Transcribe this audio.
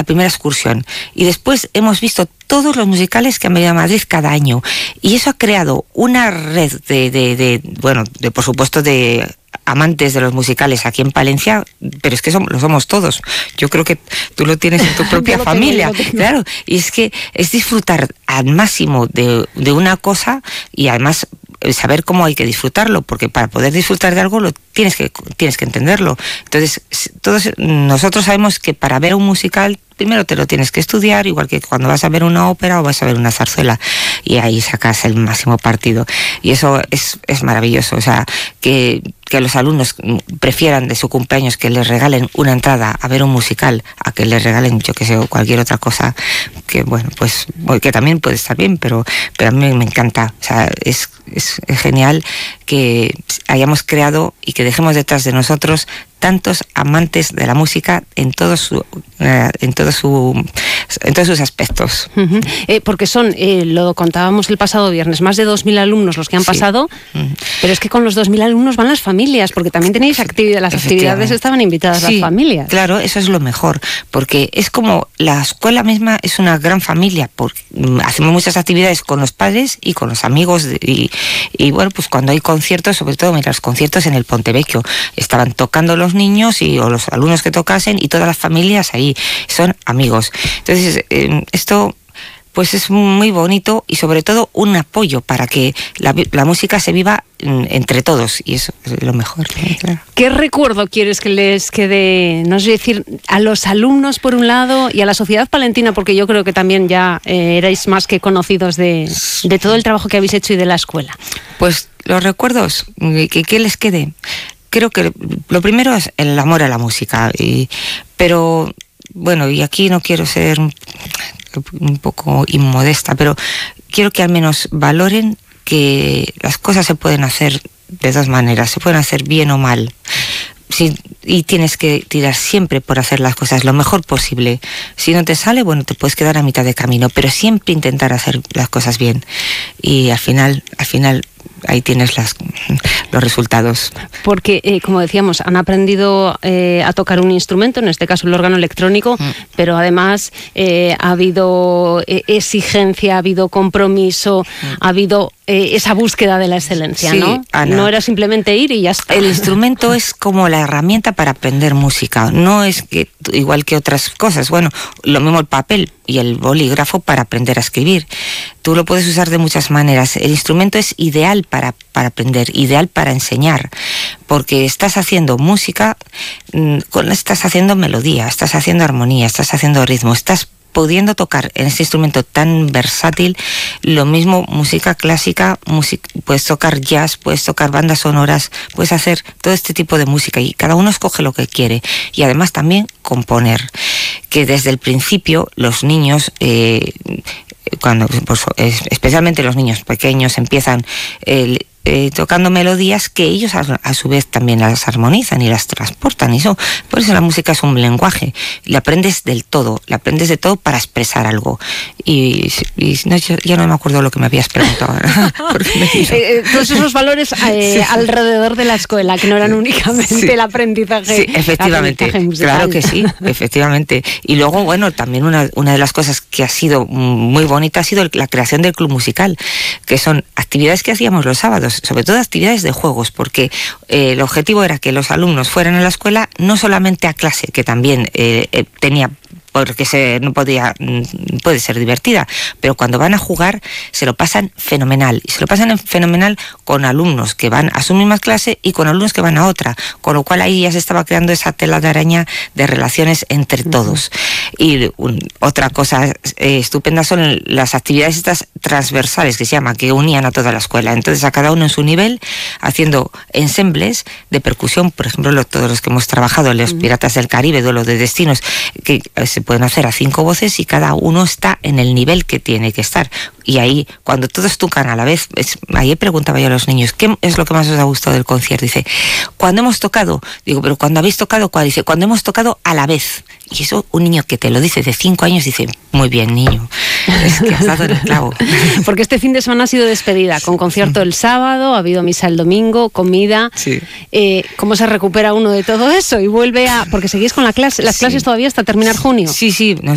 primera excursión. Y después hemos visto todos los musicales que han venido a Madrid cada año. Y eso ha creado una red de por supuesto, de amantes de los musicales aquí en Palencia, pero es que lo somos todos. Yo creo que tú lo tienes en tu propia familia. Claro, y es que es disfrutar al máximo de una cosa y además saber cómo hay que disfrutarlo, porque para poder disfrutar de algo tienes que entenderlo. Entonces, todos nosotros sabemos que para ver un musical primero te lo tienes que estudiar, igual que cuando vas a ver una ópera o vas a ver una zarzuela, y ahí sacas el máximo partido. Y eso es maravilloso, o sea, que los alumnos prefieran de su cumpleaños que les regalen una entrada a ver un musical a que les regalen, yo que sé, cualquier otra cosa, que bueno, pues que también puede estar bien, pero a mí me encanta. O sea, es genial que hayamos creado y que dejemos detrás de nosotros tantos amantes de la música en todos sus aspectos. Uh-huh. Porque son, lo contábamos el pasado viernes, más de 2.000 alumnos los que han pasado, pero es que con los 2.000 alumnos van las familias, porque también tenéis las actividades estaban invitadas las familias. Claro, eso es lo mejor, porque es como la escuela misma es una gran familia, porque hacemos muchas actividades con los padres y con los amigos, y bueno, pues cuando hay conciertos, sobre todo, mira, los conciertos en el Pontevecchio, estaban tocando los niños o los alumnos que tocasen y todas las familias ahí, son amigos. Entonces, esto pues es muy bonito y sobre todo un apoyo para que la música se viva entre todos, y eso es lo mejor. Claro. ¿Qué recuerdo quieres que les quede, no sé decir, a los alumnos por un lado y a la sociedad palentina, porque yo creo que también ya erais más que conocidos de todo el trabajo que habéis hecho y de la escuela? Pues los recuerdos, que les quede. Creo que lo primero es el amor a la música, pero bueno, y aquí no quiero ser un poco inmodesta, pero quiero que al menos valoren que las cosas se pueden hacer de dos maneras, se pueden hacer bien o mal. Sí, y tienes que tirar siempre por hacer las cosas lo mejor posible. Si no te sale, bueno, te puedes quedar a mitad de camino, pero siempre intentar hacer las cosas bien. Y al final ahí tienes los resultados. Porque, como decíamos, han aprendido a tocar un instrumento, en este caso el órgano electrónico, pero además ha habido exigencia, ha habido compromiso, ha habido esa búsqueda de la excelencia, sí, ¿no? Ana, no era simplemente ir y ya está. El instrumento es como la herramienta para aprender música, no es que igual que otras cosas. Bueno, lo mismo el papel y el bolígrafo para aprender a escribir. Tú lo puedes usar de muchas maneras. El instrumento es ideal para aprender, ideal para enseñar, porque estás haciendo música, estás haciendo melodía, estás haciendo armonía, estás haciendo ritmo, estás pudiendo tocar en este instrumento tan versátil. Lo mismo música clásica, puedes tocar jazz, puedes tocar bandas sonoras, puedes hacer todo este tipo de música y cada uno escoge lo que quiere. Y además también componer, que desde el principio los niños, especialmente los niños pequeños, empiezan tocando melodías que ellos a su vez también las armonizan y las transportan, y por eso la música es un lenguaje, la aprendes de todo para expresar algo, y no, yo no me acuerdo lo que me habías preguntado. Todos esos valores alrededor de la escuela, que no eran únicamente el aprendizaje. Sí, efectivamente, claro que sí, efectivamente. Y luego, bueno, también una de las cosas que ha sido muy bonita ha sido la creación del club musical, que son actividades que hacíamos los sábados, sobre todo actividades de juegos, porque el objetivo era que los alumnos fueran a la escuela no solamente a clase, que también tenía, porque puede ser divertida, pero cuando van a jugar se lo pasan fenomenal, y se lo pasan fenomenal con alumnos que van a su misma clase y con alumnos que van a otra, con lo cual ahí ya se estaba creando esa tela de araña de relaciones entre todos. Y otra cosa estupenda son las actividades estas transversales, que se llama, que unían a toda la escuela, entonces a cada uno en su nivel, haciendo ensembles de percusión, por ejemplo, todos los que hemos trabajado, los Piratas del Caribe, Duelo de Destinos, que se pueden hacer a 5 voces y cada uno está en el nivel que tiene que estar. Y ahí, cuando todos tocan a la vez, ayer preguntaba yo a los niños, ¿qué es lo que más os ha gustado del concierto? Dice, cuando hemos tocado, digo, pero cuando habéis tocado, ¿cuál? Dice, cuando hemos tocado a la vez. Y eso, un niño que te lo dice de 5 años, dice, muy bien, niño, es que has dado en el clavo. Porque este fin de semana ha sido despedida, con concierto el sábado, ha habido misa el domingo, comida. Sí. ¿Cómo se recupera uno de todo eso? Y vuelve porque seguís con las clases todavía hasta terminar junio. Sí,